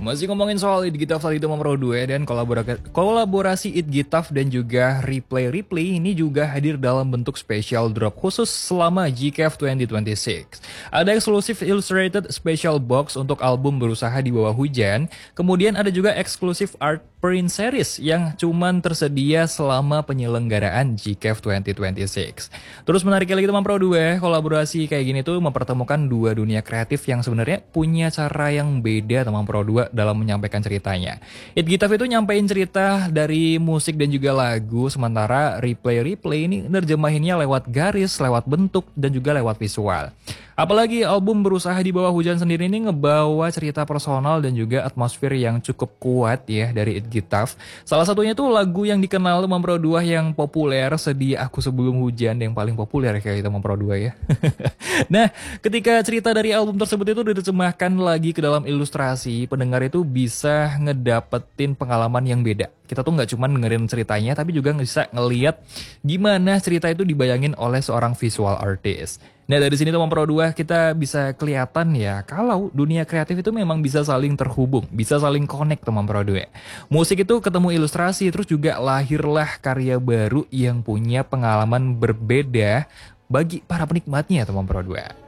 Masih ngomongin soal It Gitaf tadi Teman Pro 2 dan kolaborasi It Gitaf dan juga Replay ini juga hadir dalam bentuk special drop khusus selama GCAF 2026. Ada eksklusif illustrated special box untuk album Berusaha di Bawah Hujan, kemudian ada juga eksklusif art print series yang cuman tersedia selama penyelenggaraan GCAF 2026. Terus menariknya lagi Teman Pro 2, kolaborasi kayak gini tuh mempertemukan dua dunia kreatif yang sebenarnya punya cara yang beda Teman Pro 2 dalam menyampaikan ceritanya. It Gitaf itu nyampein cerita dari musik dan juga lagu, sementara Replay ini nerjemahinnya lewat garis, lewat bentuk, dan juga lewat visual. Apalagi album Berusaha di Bawah Hujan sendiri ini ngebawa cerita personal dan juga atmosfer yang cukup kuat ya dari It Gitaf. Salah satunya tuh lagu yang dikenal Teman Pro 2 yang populer, Sedih Aku Sebelum Hujan, yang paling populer kayak Teman Pro 2 ya. Nah, ketika cerita dari album tersebut itu diterjemahkan lagi ke dalam ilustrasi, pendengar itu bisa ngedapetin pengalaman yang beda. Kita tuh nggak cuma dengerin ceritanya, tapi juga bisa ngeliat gimana cerita itu dibayangin oleh seorang visual artist. Nah, dari sini Teman Pro 2 kita bisa kelihatan ya kalau dunia kreatif itu memang bisa saling terhubung, bisa saling connect Teman Pro 2. Musik itu ketemu ilustrasi, terus juga lahirlah karya baru yang punya pengalaman berbeda bagi para penikmatnya Teman Pro 2.